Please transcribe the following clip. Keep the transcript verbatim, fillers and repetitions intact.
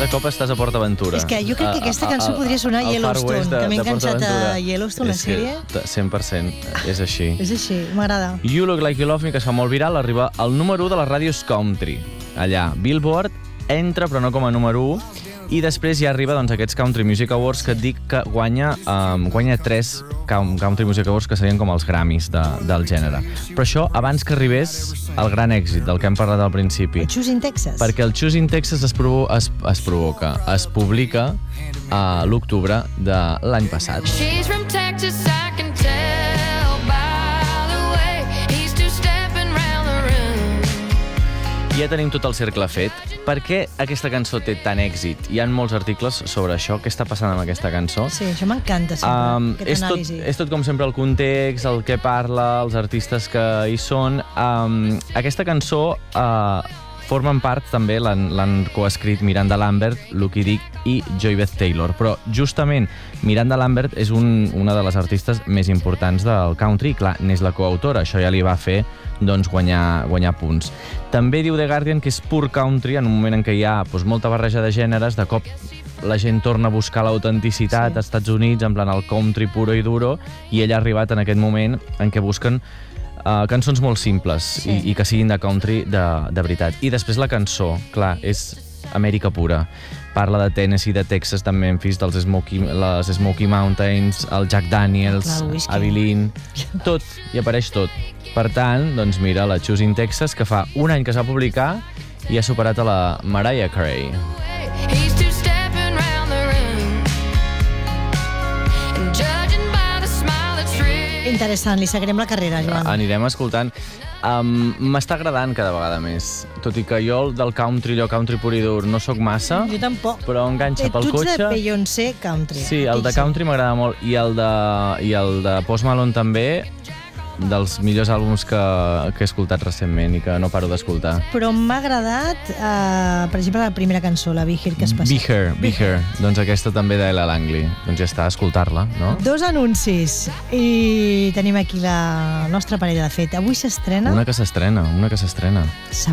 cop estàs a Port Aventura. És que jo crec que aquesta cançó podria sonar a Yellowstone, que m'he enganxat a Yellowstone, la sèrie. cent per cent, és així. És així, m'agrada. You Look Like You Love Me, que es fa molt viral, arriba al número u de les ràdios country. Allà, Billboard entra, però no com a número u, i després ja arriba doncs, aquests Country Music Awards que et dic que guanya, um, guanya tres Country Music Awards que serien com els Grammys de, del gènere. Però això abans que arribés el gran èxit del que hem parlat al principi. El Choosing Texas. Perquè el Choosing Texas es, provo es, es provoca, es publica a l'octubre de l'any passat. She's from Texas, I can tell by the way he's two-stepping round the room. Ja tenim tot el cercle fet. Per què aquesta cançó té tant èxit? Hi ha molts articles sobre això, què està passant amb aquesta cançó. Sí, això m'encanta sempre, um, aquest és anàlisi. Tot, és tot com sempre el context, el que parla, els artistes que hi són. Um, aquesta cançó uh, formen part també, l'han coescrit Miranda Lambert, Lucky Dick i Joy Beth Taylor. Però justament Miranda Lambert és un, una de les artistes més importants del country i clar, n'és la coautora. Això ja li va fer doncs, guanyar, guanyar punts. També diu The Guardian que és pur country en un moment en què hi ha doncs, molta barreja de gèneres, de cop la gent torna a buscar l'autenticitat sí. als Estats Units, en plan el country puro i duro, i ell ha arribat en aquest moment en què busquen uh, cançons molt simples sí. i, i que siguin de country de, de veritat. I després la cançó, clar, és Amèrica pura. Parla de Tennessee, de Texas, de Memphis, dels Smoky, les Smoky Mountains, el Jack Daniels, Abilene, tot, hi apareix tot. Per tant, doncs mira, la Choosing Texas, que fa un any que s'ha publicat i ha superat a la Mariah Carey. He's two-stepping round the room and judging by the smile that's real. Interessant, li seguirem la carrera, Joan. Anirem escoltant. Um, M'està agradant cada vegada més. Tot i que jo del country, allò country pur i dur, no sóc massa. Jo tampoc. Però enganxa eh, pel tu cotxe. Tu ets de Beyoncé country. Sí, el de country m'agrada molt. I el de, i el de Post Malone també, dels millors àlbums que, que he escoltat recentment i que no paro d'escoltar. Però m'ha agradat, uh, per exemple, la primera cançó, la Be Here, que has passat. Be Here, Be Here. Doncs aquesta també d'Ella Langley. Doncs ja està, escoltar-la, no? Dos anuncis. I tenim aquí la nostra parella de fet. Avui s'estrena... Una que s'estrena, una que s'estrena.